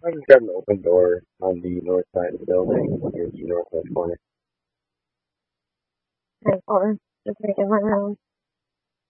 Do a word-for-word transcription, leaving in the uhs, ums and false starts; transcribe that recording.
I just got an open door on the north side of the building, near the northwest corner. Thankful. Just making my rounds.